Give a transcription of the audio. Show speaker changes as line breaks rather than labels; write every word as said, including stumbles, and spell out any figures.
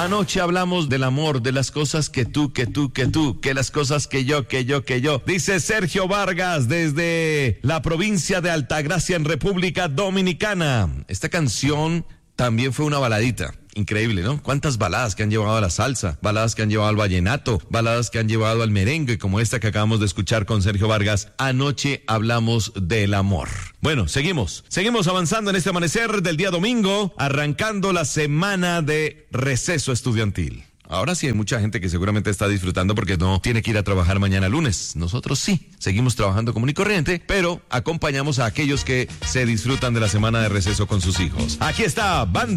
Anoche hablamos del amor, de las cosas que tú, que tú, que tú, que las cosas que yo, que yo, que yo. Dice Sergio Vargas desde la provincia de Altagracia en República Dominicana. Esta canción también fue una baladita. Increíble, ¿no? Cuántas baladas que han llevado a la salsa, baladas que han llevado al vallenato, baladas que han llevado al merengue, como esta que acabamos de escuchar con Sergio Vargas. Anoche hablamos del amor. Bueno, seguimos, seguimos avanzando en este amanecer del día domingo, arrancando la semana de receso estudiantil. Ahora sí hay mucha gente que seguramente está disfrutando porque no tiene que ir a trabajar mañana lunes. Nosotros sí, seguimos trabajando común y corriente, pero acompañamos a aquellos que se disfrutan de la semana de receso con sus hijos. Aquí está Banda